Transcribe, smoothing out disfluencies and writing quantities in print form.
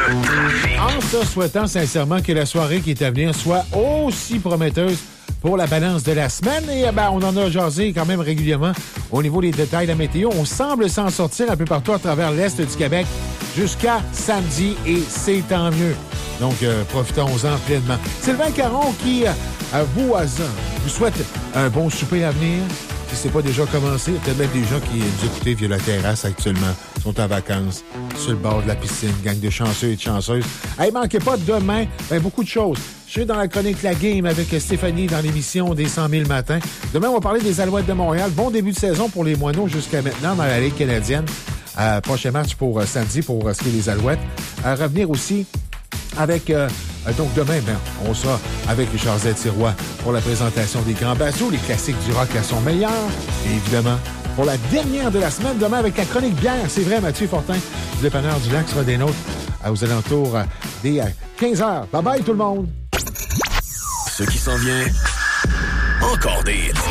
Le trafic. En se souhaitant sincèrement que la soirée qui est à venir soit aussi prometteuse pour la balance de la semaine. Et on en a jasé quand même régulièrement au niveau des détails de la météo. On semble s'en sortir un peu partout à travers l'Est du Québec jusqu'à samedi et c'est tant mieux. Donc, profitons-en pleinement. Sylvain Caron qui vous souhaite un bon souper à venir. Si ce n'est pas déjà commencé, il y a peut-être même des gens qui nous écoutent via la terrasse actuellement, sont en vacances, sur le bord de la piscine, gang de chanceux et de chanceuses. Hey, manquez pas demain, beaucoup de choses. Je suis dans la chronique La Game avec Stéphanie dans l'émission des 100 000 matins. Demain, on va parler des Alouettes de Montréal. Bon début de saison pour les Moineaux jusqu'à maintenant dans la Ligue canadienne. Prochain match pour samedi pour ce qui est des Alouettes. À revenir aussi avec... donc demain, on sera avec Richard Z-Tirois pour la présentation des grands bazous, les classiques du rock à son meilleur. Et évidemment, pour la dernière de la semaine, demain avec la chronique bière. C'est vrai, Mathieu Fortin, du dépanneur du Lac, sera des nôtres aux alentours des 15h. Bye-bye tout le monde! Ce qui s'en vient, encore des hits.